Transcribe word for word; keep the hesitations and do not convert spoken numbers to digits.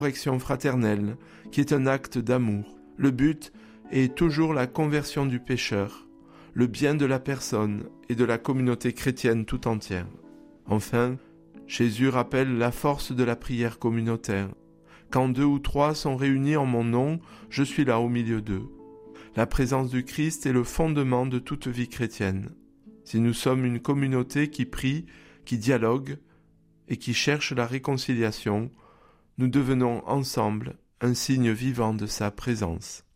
correction fraternelle, qui est un acte d'amour. Le but est toujours la conversion du pécheur, le bien de la personne et de la communauté chrétienne tout entière. Enfin, Jésus rappelle la force de la prière communautaire. Quand deux ou trois sont réunis en mon nom, je suis là au milieu d'eux. La présence du Christ est le fondement de toute vie chrétienne. Si nous sommes une communauté qui prie, qui dialogue et qui cherche la réconciliation, nous devenons ensemble un signe vivant de sa présence.